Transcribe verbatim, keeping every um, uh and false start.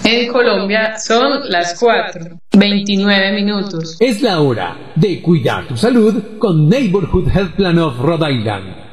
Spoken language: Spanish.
En Colombia son las cuatro, veintinueve minutos. Es la hora de cuidar tu salud con Neighborhood Health Plan of Rhode Island.